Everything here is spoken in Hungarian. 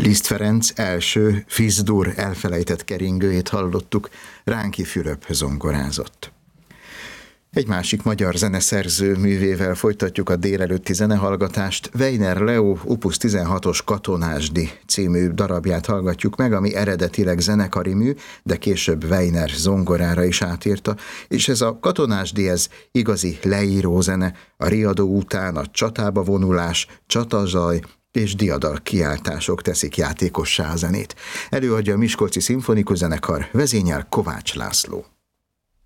Liszt Ferenc első Fis-dur elfelejtett keringőjét hallottuk, Ránki Fülöp zongorázott. Egy másik magyar zeneszerző művével folytatjuk a délelőtti zenehallgatást. Weiner Leo Opus 16-os Katonásdi című darabját hallgatjuk meg, ami eredetileg zenekari mű, de később Weiner zongorára is átírta, és ez a Katonásdi, ez igazi leírózene, a riadó után a csatába vonulás, csatazaj és diadal kiáltások teszik játékossá a zenét. Előadja a Miskolci Szimfonikus Zenekar, vezényel Kovács László.